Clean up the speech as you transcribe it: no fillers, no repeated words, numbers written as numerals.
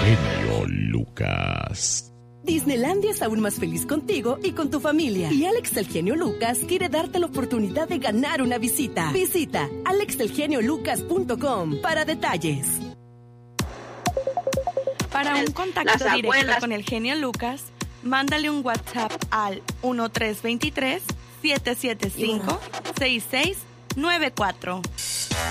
genio Lucas. Disneylandia es aún más feliz contigo y con tu familia. Y Alex el Genio Lucas quiere darte la oportunidad de ganar una visita. Visita alexelgeniolucas.com para detalles. Para un contacto directo con el genio Lucas, mándale un WhatsApp al 1323-775-6694.